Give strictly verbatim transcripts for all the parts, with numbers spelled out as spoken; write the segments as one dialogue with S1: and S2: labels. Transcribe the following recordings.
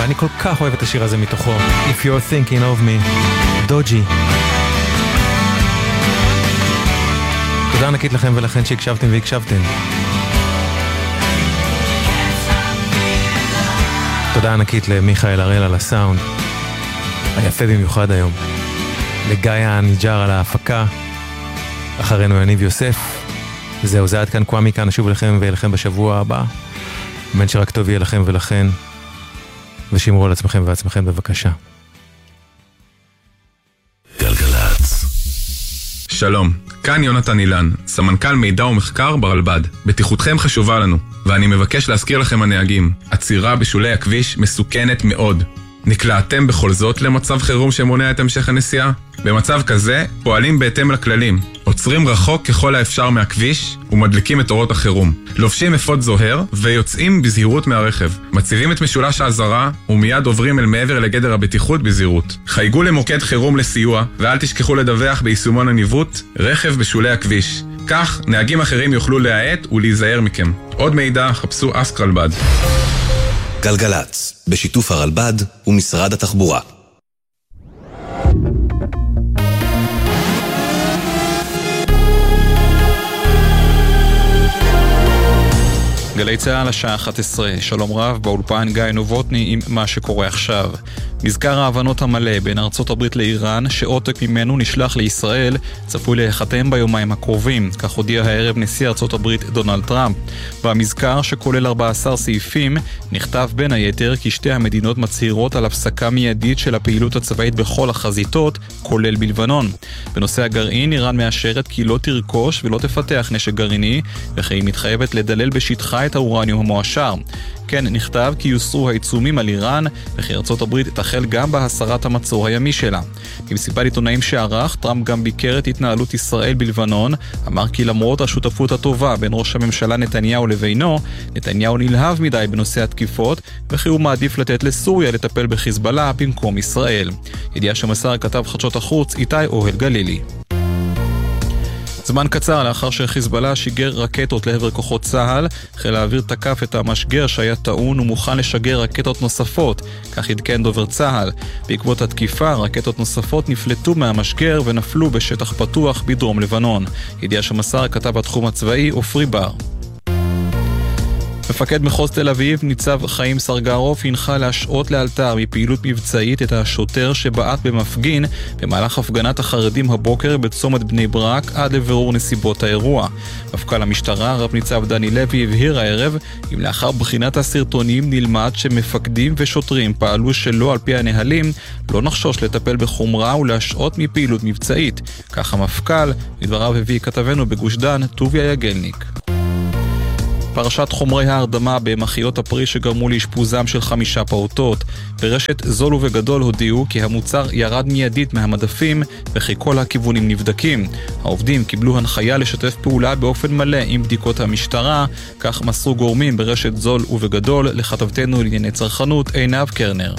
S1: אני כל כך אוהב את השיר הזה מתוכו. If you're thinking of me, דוג'י. תודה ענקית לכם ולכן שהקשבתם והקשבתם. תודה ענקית למיכאל הראל על הסאונד היפה במיוחד היום, לגיא הניג'ר על ההפקה, אחרינו יניב יוסף. זהו, זה עד כאן קוואמי כאן, נשוב לכם ואליכם בשבוע הבא, אמן שרק טוב יהיה לכם ולכן, ושמרו על עצמכם ועצמכם בבקשה.
S2: גלגלצ. שלום, כאן יונתן אילן, סמנכ"ל מידע ומחקר ברלב"ד. בטיחותכם חשובה לנו, ואני מבקש להזכיר לכם הנהגים, עצירה בשולי הכביש מסוכנת מאוד. נקלעתם בכל זאת למצב חירום שמונע את המשך הנסיעה? במצב כזה פועלים בהתאם לכללים, עוצרים רחוק ככל האפשר מהכביש ומדליקים את אורות החירום, לובשים אפוד זוהר ויוצאים בזהירות מהרכב, מציבים את משולש האזהרה ומיד עוברים אל מעבר לגדר הבטיחות בזהירות. חייגו למוקד חירום לסיוע ואל תשכחו לדווח ביישומון הניווט רכב בשולי הכביש, כך נהגים אחרים יוכלו להאט ולהיזהר מכם. עוד מידע חפשו אסק רלב"ד.
S3: גלגלצ, בשיתוף הרלב"ד ומשרד התחבורה.
S4: גלי צהל השעה אחת עשרה, שלום רב, באולפן גיא נובוטני עם מה שקורה עכשיו. מזכר ההבנות המלא בין ארצות הברית לאיראן, שעותק ממנו נשלח לישראל, צפוי להיחתם ביומיים הקרובים, כך הודיע הערב נשיא ארצות הברית דונלד טראמפ. במזכר, שכולל ארבעה עשר סעיפים, נכתב בין היתר כי שתי המדינות מצהירות על הפסקה מיידית של הפעילות הצבאית בכל החזיתות, כולל בלבנון. בנושא הגרעין, איראן מאשרת כי לא תרכוש ולא תפתח נשק גרעיני, וכי היא מתחייבת לדלל בשטחה את האורניום המואשר. כן, נכתב כי יוסרו העיצומים על איראן, וכי ארצות הברית תחל גם בהסרת המצור הימי שלה. במסיבת עיתונאים שערך, טראמפ גם ביקר את התנהלות ישראל בלבנון, אמר כי למרות השותפות הטובה בין ראש הממשלה נתניהו לבינו, נתניהו נלהב מדי בנושא התקיפות, וכי הוא מעדיף לתת לסוריה לטפל בחיזבאללה במקום ישראל. ידיעה שמסר כתב חדשות החוץ איתי אוהל גלילי. זמן קצר לאחר שחיזבאללה שיגר רקטות לעבר כוחות צה"ל, חיל האוויר תקף את המשגר שהיה טעון ומוכן לשגר רקטות נוספות, כך עדכן דובר צה"ל. בעקבות התקיפה, רקטות נוספות נפלטו מהמשגר ונפלו בשטח פתוח בדרום לבנון. ידיעה שמסר כתב התחום הצבאי אופרי בר. מפקד מחוז תל אביב, ניצב חיים סרגרוף, הנחה להשעות לאלתר מפעילות מבצעית את השוטר שבעט במפגין במהלך הפגנת החרדים הבוקר בצומת בני ברק עד לבירור נסיבות האירוע. מפכ"ל המשטרה, רב ניצב דני לוי, הבהיר הערב, אם לאחר בחינת הסרטונים נלמד שמפקדים ושוטרים פעלו שלא על פי הנהלים, לא נחשוש לטפל בחומרה ולהשעות מפעילות מבצעית. כך המפכ"ל, לדבריו הביא כתבנו בגוש דן, טוביה יגלניק. פרשת חומרי ההרדמה במחיות הפרי שגרמו לאשפוזם של חמישה פעוטות. ברשת זול ובגדול הודיעו כי המוצר ירד מיידית מהמדפים וכי כל הכיוונים נבדקים. העובדים קיבלו הנחיה לשתף פעולה באופן מלא עם בדיקות המשטרה, כך מסרו גורמים ברשת זול ובגדול לכתבתנו לענייני צרכנות עינב קרנר.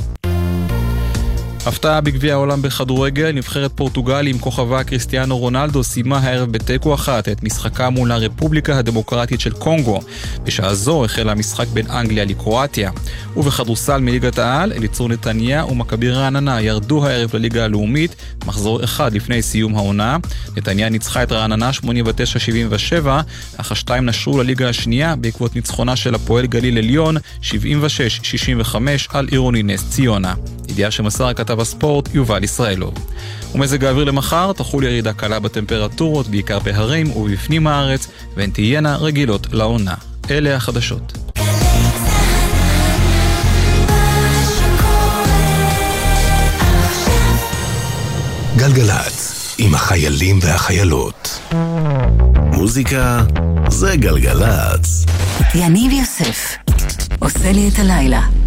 S4: הפתעה בגביע העולם בכדורגל, נבחרת פורטוגל עם כוכבה קריסטיאנו רונלדו סיימה הערב בתיקו אחת את משחקה מול הרפובליקה הדמוקרטית של קונגו. בשעה זו החל המשחק בין אנגליה לקרואטיה. ובכדורסל מליגת העל, אליצור נתניה ומכבי רעננה ירדו הערב לליגה הלאומית, מחזור אחד לפני סיום העונה. נתניה ניצחה את רעננה שמונים ותשע שבעים ושבע, אך השתיים נשרו לליגה השנייה בעקבות ניצחונה של הפועל גליל עליון שבעים ושש שישים וחמש על עירוני נס ציונה. ידיעה שמסר כתב הספורט יובל ישראלוב. ומזג האוויר למחר תחול ירידה קלה בטמפרטורות, בעיקר בהרים ובפנים הארץ, והן תהיינה רגילות לעונה. אלה החדשות.
S3: גלגלצ, עם החיילים והחיילות. מוזיקה זה גלגלצ.
S5: יניב יוסף עושה לי את הלילה.